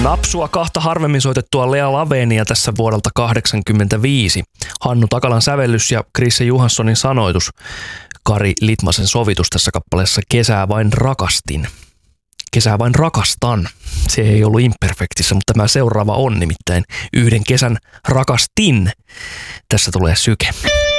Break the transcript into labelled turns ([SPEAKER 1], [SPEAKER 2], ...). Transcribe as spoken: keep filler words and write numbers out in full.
[SPEAKER 1] Napsua kahta harvemmin soitettua Lea Lavenia tässä vuodelta kahdeksankymmentäviisi. Hannu Takalan sävellys ja Chrisse Johanssonin sanoitus. Kari Litmasen sovitus tässä kappaleessa Kesää vain rakastin. Kesää vain rakastan. Se ei ollut imperfektissä, mutta tämä seuraava on nimittäin Yhden kesän rakastin. Tässä tulee syke.